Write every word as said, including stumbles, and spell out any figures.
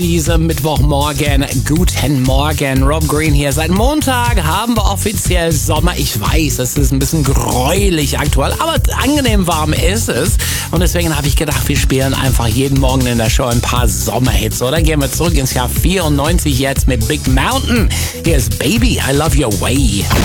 Diesem Mittwochmorgen, guten Morgen, Rob Green hier. Seit Montag haben wir offiziell Sommer. Ich weiß, es ist ein bisschen gräulich aktuell, aber angenehm warm ist es. Und deswegen habe ich gedacht, wir spielen einfach jeden Morgen in der Show ein paar Sommerhits. Oder gehen wir zurück ins Jahr vierundneunzig jetzt mit Big Mountain. Hier ist Baby, I Love Your Way.